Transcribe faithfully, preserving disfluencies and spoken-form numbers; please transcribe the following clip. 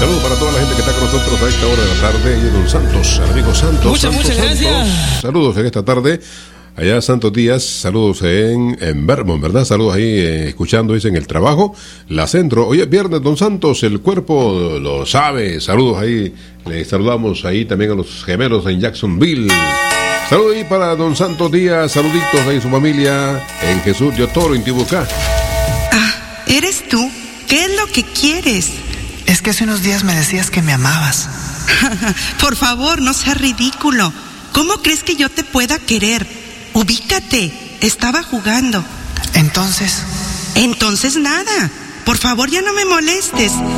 Saludos para toda la gente que está con nosotros a esta hora de la tarde. Y Don Santos, el amigo Santos. Muchas, Santos, muchas Santos. gracias. Saludos en esta tarde. Allá Santos Díaz, saludos en, en Vermont, ¿verdad? Saludos ahí, eh, escuchando, dicen, el trabajo. La Centro, hoy es viernes, Don Santos, el cuerpo lo sabe. Saludos ahí, le saludamos ahí también a los gemelos en Jacksonville. Saludos ahí para Don Santos Díaz, saluditos ahí su familia en Jesús de Otoro, en Tibucá. Ah, ¿eres tú? ¿Qué es lo que quieres? Es que hace unos días me decías que me amabas. Por favor, no seas ridículo. ¿Cómo crees que yo te pueda querer? Ubícate, estaba jugando. Entonces... Entonces nada. Por favor, ya no me molestes.